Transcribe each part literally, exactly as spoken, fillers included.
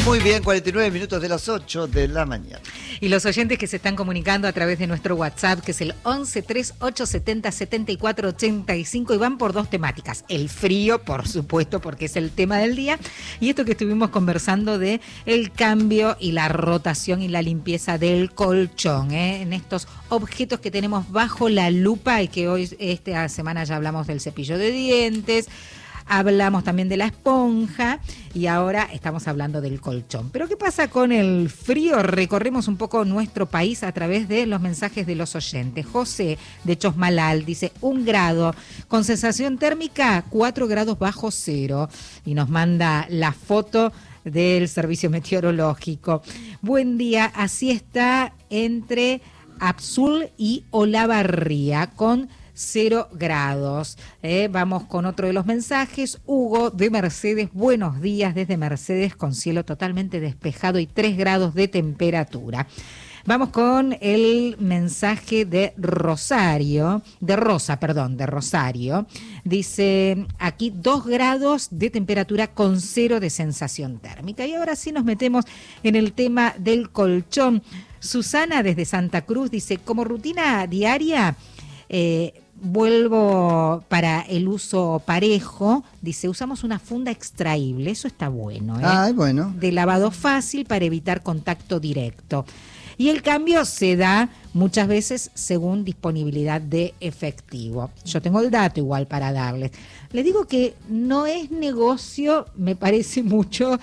Muy bien, cuarenta y nueve minutos de las ocho de la mañana. Y los oyentes que se están comunicando a través de nuestro WhatsApp, que es el once treinta y ocho setenta setenta y cuatro ochenta y cinco, y van por dos temáticas. El frío, por supuesto, porque es el tema del día, y esto que estuvimos conversando de el cambio y la rotación y la limpieza del colchón, ¿eh? En estos objetos que tenemos bajo la lupa, y que hoy, esta semana ya hablamos del cepillo de dientes, hablamos también de la esponja y ahora estamos hablando del colchón. Pero ¿qué pasa con el frío? Recorremos un poco nuestro país a través de los mensajes de los oyentes. José de Chosmalal dice un grado, con sensación térmica cuatro grados bajo cero, y nos manda la foto del servicio meteorológico. Buen día, así está entre Absul y Olavarría, con cero grados. Eh, vamos con otro de los mensajes. Hugo de Mercedes, buenos días desde Mercedes, con cielo totalmente despejado y tres grados de temperatura. Vamos con el mensaje de Rosario, de Rosa, perdón, de Rosario. Dice, aquí dos grados de temperatura con cero de sensación térmica. Y ahora sí nos metemos en el tema del colchón. Susana desde Santa Cruz dice, como rutina diaria, eh, vuelvo para el uso parejo, dice, usamos una funda extraíble, eso está bueno, ¿eh? Ah, bueno. De lavado fácil para evitar contacto directo. Y el cambio se da muchas veces según disponibilidad de efectivo. Yo tengo el dato igual para darles. Les digo que no es negocio, me parece mucho,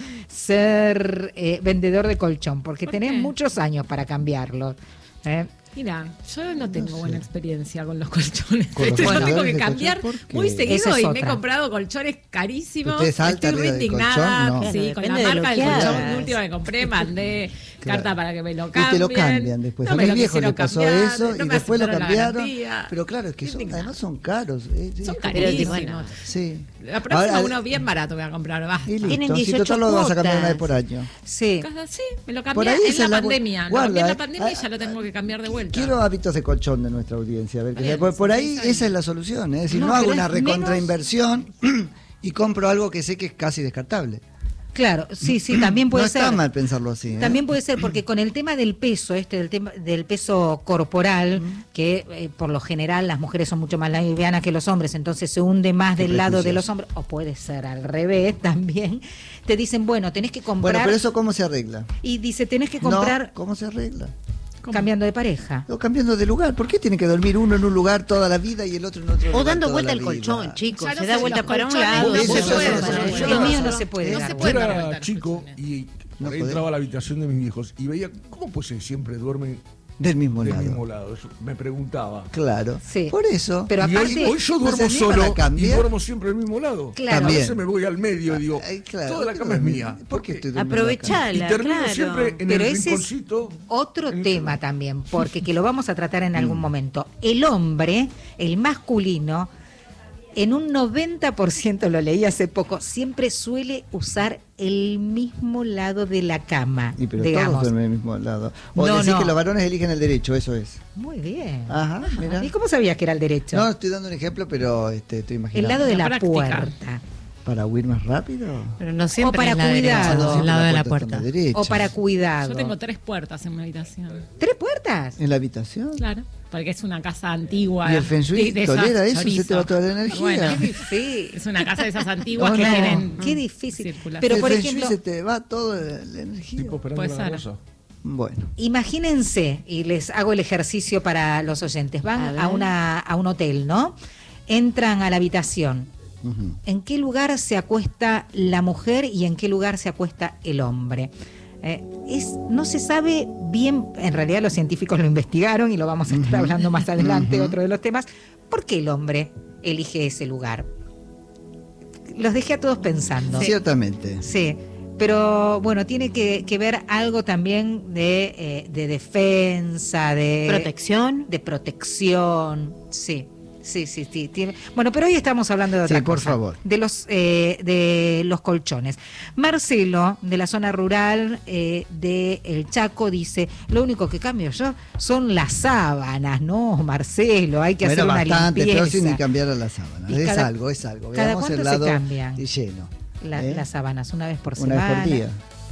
ser eh, vendedor de colchón, porque tenés qué? muchos años para cambiarlo, ¿eh? Mira, yo no tengo no sé. buena experiencia con los colchones. Con los yo tengo que de cambiar muy seguido y me he comprado colchones carísimos. Estoy muy indignada. No. Sí, Bueno, con la de marca del hagas. colchón último que compré, mandé Claro. carta para que me lo cambien. Y te lo cambian después. No a me mi lo viejo le quisieron pasó cambiar, eso no y me después lo aceptaron la cambiaron. garantía. Pero claro, es que son, Indignada. además son caros. Eh, Son es carísimos. bueno. Sí. La próxima Ahora, uno bien barato voy a comprar. Basta. Y Tienen listo. Si dieciocho total lo vas a cambiar una vez cuotas. por año. Sí. Cada- Sí, me lo Por cambié ahí en esa la es la bu- pandemia. Lo guarda, cambié en la eh. pandemia y ya Ah, lo tengo que cambiar de vuelta. Quiero hábitos de colchón de nuestra audiencia. A ver, que Bien, sea- por ahí sí, sí. esa es la solución. ¿eh? Es decir, No, no, hago pero una es menos- recontrainversión y compro algo que sé que es casi descartable. Claro, sí, sí, también puede no ser. está mal pensarlo así. ¿eh? También puede ser, porque con el tema del peso, este del tema del peso corporal, que eh, por lo general las mujeres son mucho más livianas que los hombres, entonces se hunde más Qué del lado de prejuicioso. los hombres, o puede ser al revés también. Te dicen, bueno, tenés que comprar. Bueno, pero eso ¿cómo se arregla? Y dice, tenés que comprar No, ¿cómo se arregla? ¿Cómo? cambiando de pareja. O cambiando de lugar. ¿Por qué tiene que dormir uno en un lugar toda la vida y el otro en otro lugar? O dando toda vuelta la el vida? colchón, chicos. Ya no Se sé, da los vuelta para un colchones lado. no se vuelta puede, para no el se otro. El mío no se puede No dar se Yo puede dar era vuelta los chico colchones. y No por ahí podés. entraba a la habitación de mis viejos y veía cómo pues eh, siempre duermen Del mismo del lado. mismo lado. Eso me preguntaba. Claro. Sí. Por eso. Pero y aparte- hoy, hoy yo ¿no duermo servía para solo y cambiar? duermo siempre del mismo lado. Claro. A También. veces me voy al medio y digo, Ay, claro, toda la ¿por qué cama es dormí? mía. ¿Por qué estoy durmiendo acá? Aprovechala, Y termino claro. siempre en Pero el ese es rinconcito. otro en el tema suelo. también, porque que lo vamos a tratar en Mm. algún momento. El hombre, el masculino, en un noventa por ciento, lo leí hace poco, siempre suele usar el mismo lado de la cama, Y pero digamos. todos duermen del mismo lado. O No, decís no. que los varones eligen el derecho, eso es. Muy bien. Ajá, mira. ¿Y cómo sabías que era el derecho? No, estoy dando un ejemplo, pero este, estoy el imaginando. lado de La la práctica. puerta. ¿Para huir más rápido? Pero no siempre O para es la derecha, cuidado. el lado de la está puerta. en la derecha. O para cuidado. Yo tengo tres puertas en mi habitación. ¿Tres puertas? ¿En la habitación? Claro, porque es una casa antigua. ¿Y el Feng Shui de- de esas tolera eso? ¿Se chorizo. te va toda la energía? Bueno, Qué difícil. es una casa de esas antiguas No, que no. tienen Qué difícil. circulación. Pero el por Feng ejemplo, Shui se te va toda la energía. Tipo esperando Puede la ser. rosa. Bueno. imagínense, y les hago el ejercicio para los oyentes, A van ver. a, una, a un hotel, ¿no? Entran a la habitación. Ujú. ¿En qué lugar se acuesta la mujer y en qué lugar se acuesta el hombre? Eh, es, no se sabe bien, en realidad los científicos lo investigaron y lo vamos a estar hablando más adelante, Ujú. otro de los temas. ¿Por qué el hombre elige ese lugar? Los dejé a todos pensando. Ciertamente. Sí, pero bueno, tiene que, que ver algo también de, eh, de defensa, de Protección. de protección, sí. Sí, sí, sí. Tiene... Bueno, pero hoy estamos hablando de otra Sí, por cosa, favor. de los eh, de los colchones. Marcelo, de la zona rural eh, de El Chaco, dice, lo único que cambio yo son las sábanas. No, Marcelo, hay que Bueno, hacer una bastante, limpieza. pero sin ni cambiar a la sábana. ¿Y Es cada- algo, es algo. cada Veamos cuánto el se lado cambian? lleno. La- ¿eh? Las sábanas, una vez por Una semana. vez por día.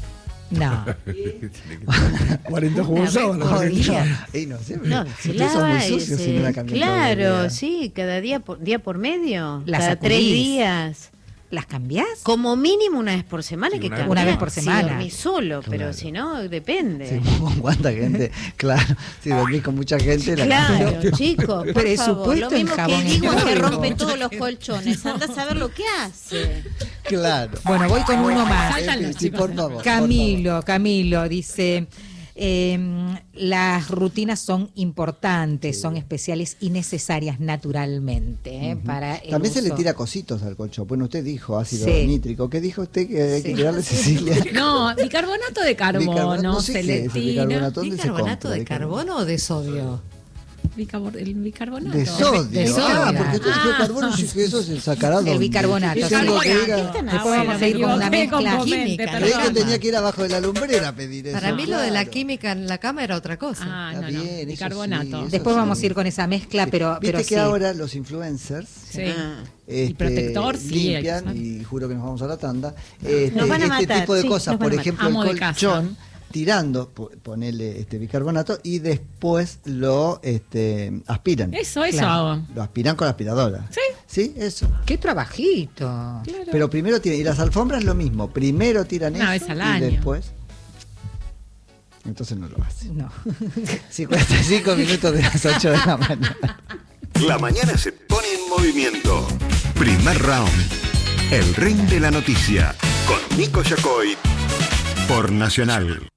No. cuarenta jugos sábado. Y no sé, No, se ustedes son lava muy y sucios se- si no la cambian Claro, todos los días. sí, cada día por, día por medio, La cada tres sacudís. días. ¿Las cambiás? Como mínimo una vez por semana Sí, que una cambiar. Una vez por Si semana. dormís solo, pero Claro. si no, depende. Sí, ¿con cuánta gente? Claro, si dormís con mucha gente, la Claro, chicos, por Presupuesto favor. Lo en mismo que jabón digo es que histórico. rompe todos los colchones. Anda a saber lo que hace. Claro. Bueno, voy con uno más. Saltan los Sí, chicos por de- favor. Camilo, Camilo dice, eh, las rutinas son importantes, son especiales y necesarias naturalmente. eh, para el También se le uso. tira cositos al colchón. Bueno, usted dijo ácido Sí. nítrico. ¿Qué dijo usted que hay que Sí. tirarle, Cecilia? No, bicarbonato de carbono, Bicarbonato, no sé se qué le es el tira. bicarbonato. ¿Dónde se ¿Bicarbonato compra? de carbono o de sodio? Bicarbor- el bicarbonato. De sodio. De sodio. Ah, porque usted dijo Ah. carbono, sí que eso es el sacarado. El bicarbonato. ¿Qué tengo que ir a- Bicarbonato. están Ah, Después bueno, vamos me a ir con una equivoqué mezcla componente, química, perdón. Creí que Caramba. tenía que ir abajo de la lumbrera a pedir eso. Para mí lo de la Claro. química en la cama era otra cosa. Ah, Está no, no. bien, eso Bicarbonato. sí, eso Después sí. vamos a ir con esa mezcla, Sí. pero, Viste pero que sí. ahora los influencers Sí. Ah. este, protector, sí, limpian, hay que y juro que nos vamos a la tanda, este, Nos van a este matar, tipo de sí, cosas, nos van por a matar. ejemplo Amo de el casa. colchón, tirando, po- ponele este bicarbonato y después lo este, aspiran. Eso, eso Claro. hago. Lo aspiran con la aspiradora. Sí. Sí, eso. ¡Qué trabajito! Claro. Pero primero tiran, y las alfombras lo mismo, primero tiran Una eso vez al y año. después. Entonces no lo hacen. No. cincuenta y cinco minutos de las ocho de la mañana. La mañana se pone en movimiento. Primer round. El ring de la noticia. Con Nico Yacoy. Por Nacional.